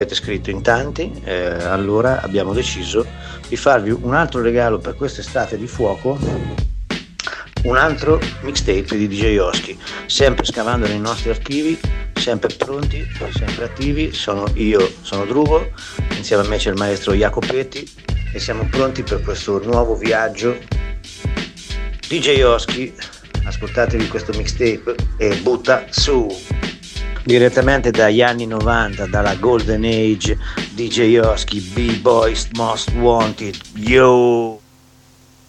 avete scritto in tanti, allora abbiamo deciso di farvi un altro regalo per quest'estate di fuoco, un altro mixtape di DJ Oski, sempre scavando nei nostri archivi, sempre pronti, sempre attivi. Sono Drugo, insieme a me c'è il maestro Jacopetti e siamo pronti per questo nuovo viaggio. DJ Oski, ascoltatevi questo mixtape e butta su! Direttamente dagli anni 90, dalla Golden Age, DJ Oski, B-Boys Most Wanted, yo!